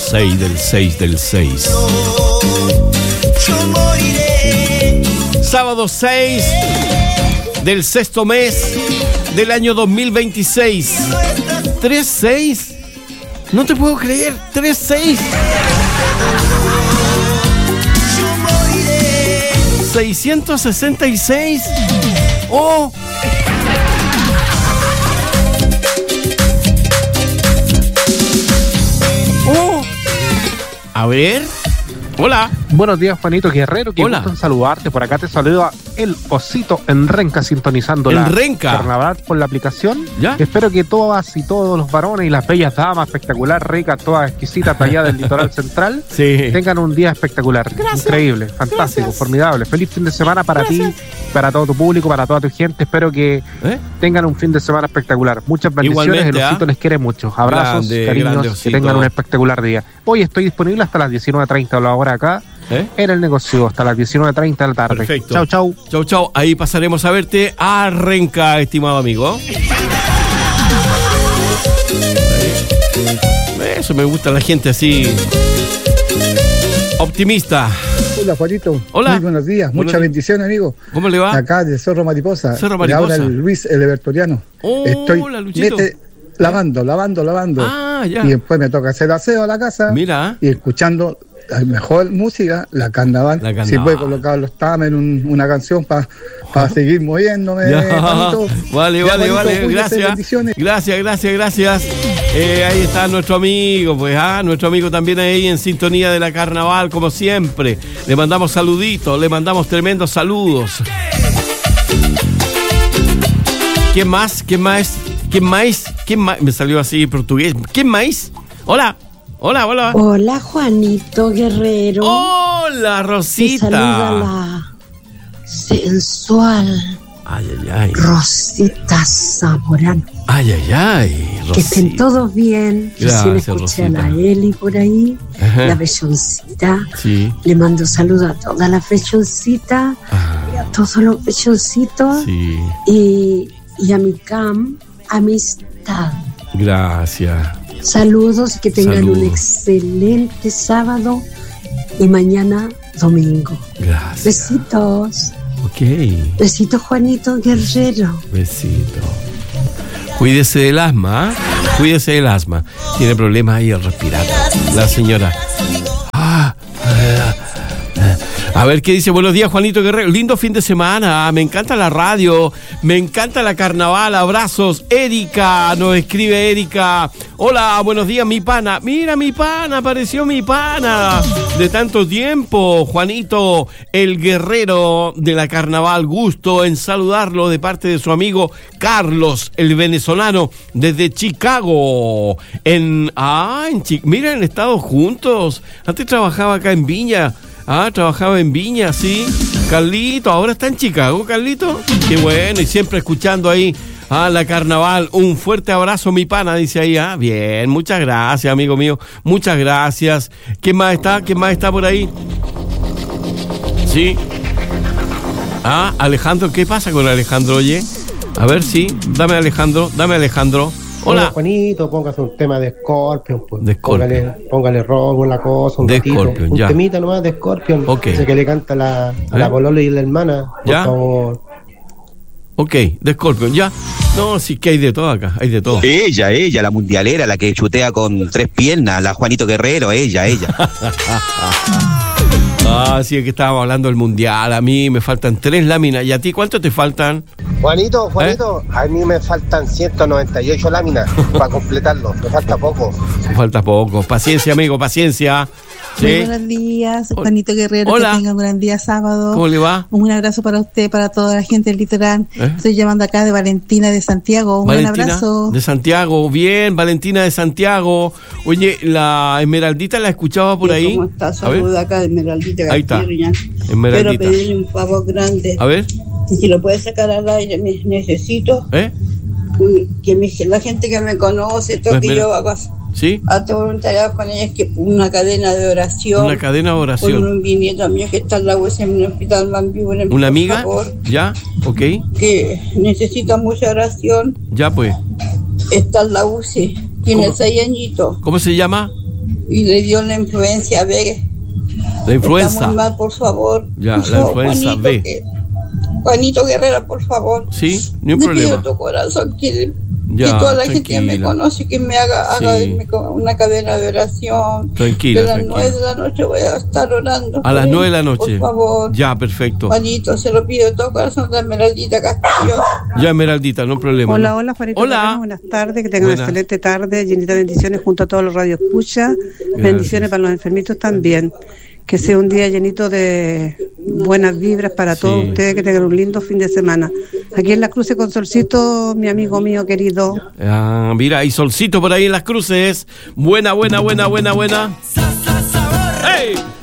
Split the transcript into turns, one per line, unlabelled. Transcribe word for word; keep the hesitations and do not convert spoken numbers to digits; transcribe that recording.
seis del seis del seis. Sábado seis del sexto mes del año dos mil veintiséis. tres seis. No te puedo creer. tres seis. seiscientos sesenta y seis. Oh. Oh. A ver. Hola.
Buenos días, Juanito Guerrero. Que
Hola.
gusto en saludarte. Por acá te saluda el Osito en Renca, sintonizando
En
la
Renca.
Carnaval por la aplicación.
¿Ya?
Espero que todas y todos los varones y las bellas damas, espectacular, ricas, todas exquisitas, talladas del litoral central,
Sí.
tengan un día espectacular.
Gracias.
Increíble, fantástico,
Gracias.
formidable. Feliz fin de semana para
Gracias.
ti, para todo tu público, para toda tu gente. Espero que
¿Eh?
tengan un fin de semana espectacular. Muchas bendiciones.
Igualmente,
el Osito
¿ah?
les quiere mucho. Abrazos,
Grande,
cariños,
grande
que
Osito.
tengan un espectacular día. Hoy estoy disponible hasta las diecinueve treinta de la hora acá.
¿Eh?
En el negocio hasta las diecinueve treinta de la tarde.
Perfecto.
Chau, chau.
Chau, chau. Ahí pasaremos a verte a Renca, estimado amigo. Eso me gusta, la gente así optimista.
Hola, Juanito.
Hola.
Muy buenos días.
Buenos
Muchas
días.
bendiciones, amigo.
¿Cómo le va?
Acá de Cerro Mariposa.
Cerro
Y
Mariposa.
ahora el Luis, el Evertoriano.
Oh,
Estoy
hola, Luchito.
mete- lavando, lavando, lavando.
Ah, ya.
Y después me toca hacer aseo a la casa.
Mira.
Y escuchando la mejor música, la Carnaval.
La Carnaval.
Si puede colocar los tames en un- una canción para seguir moviéndome.
Ya.
Juanito.
Vale,
Ya,
vale,
Juanito,
vale.
cuídese,
Gracias.
bendiciones.
Gracias, gracias, gracias. Eh, ahí está nuestro amigo, pues, ah, nuestro amigo también ahí en sintonía de la Carnaval, como siempre. Le mandamos saluditos, le mandamos tremendos saludos. ¿Quién más? ¿Quién más? ¿Quién más? ¿Quién más? Me salió así portugués. ¿Quién más? Hola. Hola, hola.
Hola, Juanito Guerrero.
Hola,
Te
Rosita.
saluda la sensual
Ay, ay, ay.
Rosita Zamorano.
Ay, ay, ay. Rosita.
Que estén todos bien. Recién
Gracias,
escuché
Rosita.
a la Eli por ahí,
Ajá.
la belloncita.
Sí.
Le mando saludos a todas las belloncitas
Ah,
y a todos los belloncitos.
sí.
Y, y a mi cam, amistad.
Gracias.
Saludos y que tengan
Saludos.
un excelente sábado y mañana domingo.
Gracias.
Besitos.
Ok.
Besitos, Juanito Guerrero.
Besito. Cuídese del asma, ¿eh? Cuídese del asma. Tiene problemas ahí al respirar. La señora. Ah, ah, ah. A ver qué dice. Buenos días, Juanito Guerrero. Lindo fin de semana. Me encanta la radio. Me encanta la carnaval. Abrazos. Erika. Nos escribe Erika. Hola, buenos días, mi pana. Mira, mi pana. Apareció mi pana. De tanto tiempo. Juanito, el guerrero de la carnaval. Gusto en saludarlo de parte de su amigo Carlos, el venezolano, desde Chicago. En, ah, en Chi- mira, han estado juntos. Antes trabajaba acá en Viña. Ah, trabajaba en Viña, sí. Carlito, ahora está en Chicago, Carlito. Qué bueno, y siempre escuchando ahí a la carnaval. Un fuerte abrazo, mi pana, dice ahí. Ah, bien, muchas gracias, amigo mío. Muchas gracias. ¿Quién más está? ¿Quién más está por ahí? Sí. Ah, Alejandro, ¿qué pasa con Alejandro, oye? A ver, sí, dame Alejandro, dame Alejandro. Hola.
Juanito, póngase un tema de Scorpion, pues.
De Scorpion.
Póngale, póngale rock, la cosa, un
De
ratito.
Scorpion,
un
ya.
temita nomás de Scorpion.
Ok.
Ese que le canta la, a
¿Eh?
la polola y la hermana, por
Ya.
favor.
Ok, de Scorpion, ya. No, sí que hay de todo acá, hay de todo.
Ella, ella, la mundialera, la que chutea con tres piernas, la Juanito Guerrero, ella, ella.
Ah, sí, es que estábamos hablando del mundial. A mí me faltan tres láminas. ¿Y a ti cuánto te faltan?
Juanito,
Juanito,
a mí me faltan ciento noventa y ocho láminas para completarlo. Me falta poco.
Me falta poco. Paciencia, amigo, paciencia.
Muy
¿Sí?
buenos días,
Hola.
Juanito Guerrero.
Hola.
Que tenga un gran día sábado.
¿Cómo le va?
Un abrazo para usted, para toda la gente del litoral.
¿Eh?
Estoy llamando acá de Valentina de Santiago. Un
Valentina
buen abrazo.
de Santiago. Bien, Valentina de Santiago. Oye, la Esmeraldita la escuchaba por ahí.
¿Cómo está?
A ver,
Saluda acá de Esmeraldita
Ahí está.
García. Quiero
Esmeraldita.
pedirle un favor grande.
A ver,
Y si lo puede sacar al aire, me- necesito
¿eh?
que mi- la gente que me conoce, todo que
Esmer-
yo haga
¿Sí?
acto voluntariado con ellas, que una cadena de oración.
Una cadena de
Con
oración.
un bisnieto mío que está en la U S en el hospital Manvibre.
¿Una amiga?
Por favor,
¿Ya? Ok.
que necesita mucha oración.
Ya, pues.
Está en la U C I. Tiene
¿Cómo?
seis añitos.
¿Cómo se llama?
y le dio la influencia B.
La influenza.
Está muy mal, por favor.
Ya,
Por
la
favor,
influenza
Juanito,
B.
que- Juanito Guerrero, por favor.
Sí, ni un
Le
problema.
pido tu corazón que,
Ya,
que toda la gente que me
tranquila.
conoce, que me haga, haga
Sí.
me co- una cadena de oración.
Tranquila,
Que a las
tranquila.
nueve de la noche voy a estar orando.
A
por
las
él.
nueve de la noche.
Por favor.
Ya, perfecto.
Juanito, se lo pido de todo corazón de Esmeraldita Castillo.
Ya, Esmeraldita, no hay problema.
Hola,
¿no?
hola, Juanito.
Hola.
Moreno, buenas tardes, que tengan
Buenas.
una excelente tarde, llenita de bendiciones junto a todos los radioescuchas. Bendiciones para los enfermitos también. Que sea un día llenito de buenas vibras para
Sí.
todos ustedes, que tengan un lindo fin de semana. Aquí en Las Cruces con Solcito, mi amigo mío querido.
Ah, mira, hay solcito por ahí en Las Cruces. Buena, buena, buena, buena, buena. ¡Hey!